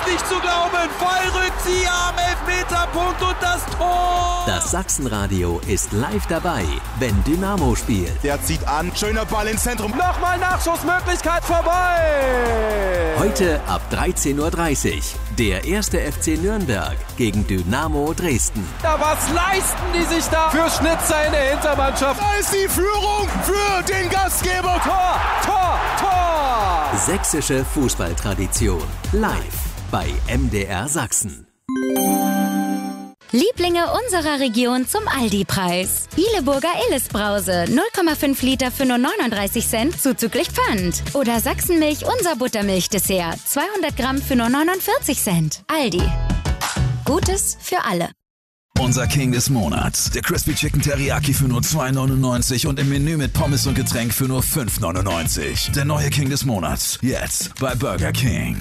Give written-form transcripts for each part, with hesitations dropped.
nicht zu glauben. Fallrückzieher am Elfmeterpunkt und das Tor. Das Sachsenradio ist live dabei, wenn Dynamo spielt. Der zieht an, schöner Ball ins Zentrum. Nochmal Nachschussmöglichkeit vorbei. Heute ab 13:30 Uhr der 1. FC Nürnberg gegen Dynamo Dresden. Ja, was leisten die sich da für Schnitzer in der Hintermannschaft? Da ist die Führung für den Gastgeber. Tor, Tor, Tor. Sächsische Fußballtradition live bei MDR Sachsen. Lieblinge unserer Region zum Aldi-Preis. Bieleburger Illes-Brause, 0,5 Liter für nur 39 Cent, zuzüglich Pfand. Oder Sachsenmilch, unser Buttermilch-Dessert, 200 Gramm für nur 49 Cent. Aldi. Gutes für alle. Unser King des Monats. Der Crispy Chicken Teriyaki für nur 2,99 und im Menü mit Pommes und Getränk für nur 5,99. Der neue King des Monats. Jetzt bei Burger King.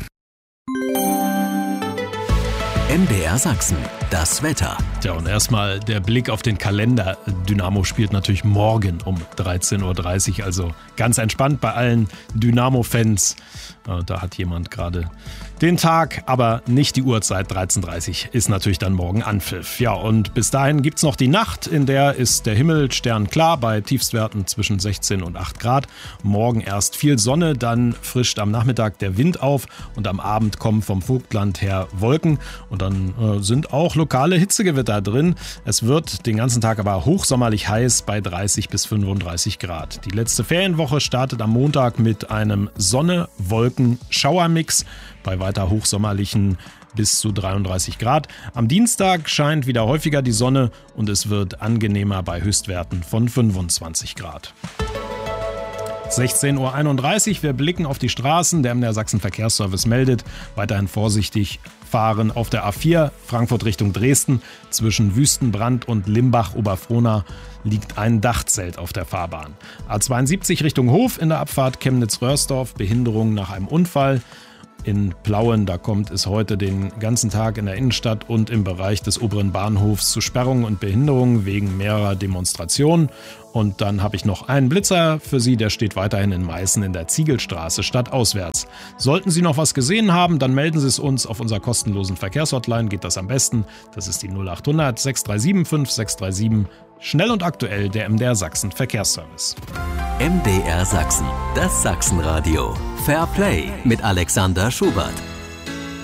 MDR Sachsen, das Wetter. Tja, und erstmal der Blick auf den Kalender. Dynamo spielt natürlich morgen um 13:30 Uhr, also ganz entspannt bei allen Dynamo-Fans. Da hat jemand gerade den Tag, aber nicht die Uhrzeit. 13:30 Uhr ist natürlich dann morgen Anpfiff. Ja, und bis dahin gibt's noch die Nacht, in der ist der Himmel sternklar bei Tiefstwerten zwischen 16 und 8 Grad. Morgen erst viel Sonne, dann frischt am Nachmittag der Wind auf und am Abend kommen vom Vogtland her Wolken und dann sind auch lokale Hitzegewitter drin. Es wird den ganzen Tag aber hochsommerlich heiß bei 30 bis 35 Grad. Die letzte Ferienwoche startet am Montag mit einem Sonne-Wolken-Schauermix bei weiter hochsommerlichen bis zu 33 Grad. Am Dienstag scheint wieder häufiger die Sonne und es wird angenehmer bei Höchstwerten von 25 Grad. 16:31 Uhr, wir blicken auf die Straßen. Der MDR Sachsen Verkehrsservice meldet, weiterhin vorsichtig fahren auf der A4 Frankfurt Richtung Dresden. Zwischen Wüstenbrand und Limbach-Oberfrohna liegt ein Dachzelt auf der Fahrbahn. A72 Richtung Hof in der Abfahrt Chemnitz-Röhrsdorf, Behinderung nach einem Unfall. In Plauen, da kommt es heute den ganzen Tag in der Innenstadt und im Bereich des oberen Bahnhofs zu Sperrungen und Behinderungen wegen mehrerer Demonstrationen. Und dann habe ich noch einen Blitzer für Sie, der steht weiterhin in Meißen in der Ziegelstraße stadtauswärts. Sollten Sie noch was gesehen haben, dann melden Sie es uns auf unserer kostenlosen Verkehrshotline, geht das am besten. Das ist die 0800 637 5637. Schnell und aktuell der MDR Sachsen Verkehrsservice. MDR Sachsen, das Sachsenradio. Fair Play mit Alexander Schubert.